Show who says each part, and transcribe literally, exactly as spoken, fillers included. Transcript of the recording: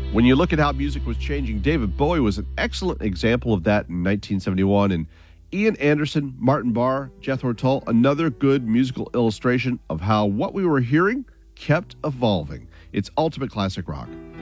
Speaker 1: When you look at how music was changing, David Bowie was an excellent example of that in nineteen seventy-one, and Ian Anderson, Martin Barre, Jethro Tull, another good musical illustration of how what we were hearing kept evolving. It's ultimate classic rock.